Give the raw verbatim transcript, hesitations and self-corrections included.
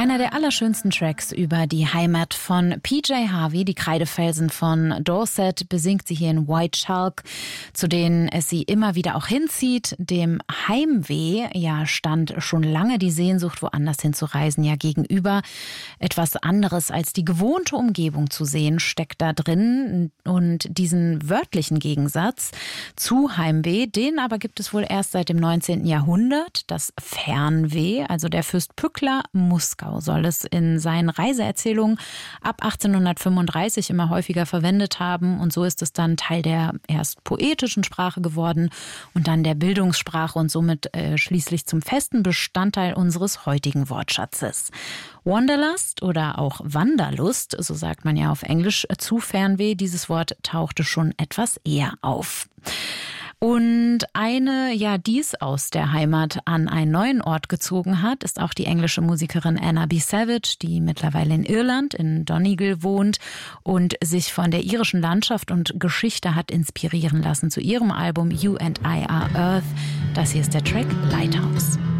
Einer der allerschönsten Tracks über die Heimat von P J Harvey, die Kreidefelsen von Dorset, besingt sie hier in White Chalk, zu denen es sie immer wieder auch hinzieht. Dem Heimweh ja stand schon lange die Sehnsucht, woanders hinzureisen, ja gegenüber. Etwas anderes als die gewohnte Umgebung zu sehen, steckt da drin. Und diesen wörtlichen Gegensatz zu Heimweh, den aber gibt es wohl erst seit dem neunzehnten Jahrhundert. Das Fernweh, also der Fürst Pückler Muskau soll es in seinen Reiseerzählungen ab achtzehnhundertfünfunddreißig immer häufiger verwendet haben. Und so ist es dann Teil der erst poetischen Sprache geworden und dann der Bildungssprache und somit äh, schließlich zum festen Bestandteil unseres heutigen Wortschatzes. Wanderlust oder auch Wanderlust, so sagt man ja auf Englisch zu Fernweh, dieses Wort tauchte schon etwas eher auf. Und eine, ja, dies aus der Heimat an einen neuen Ort gezogen hat, ist auch die englische Musikerin Anna B. Savage, die mittlerweile in Irland, in Donegal wohnt und sich von der irischen Landschaft und Geschichte hat inspirieren lassen zu ihrem Album You and I Are Earth. Das hier ist der Track Lighthouse.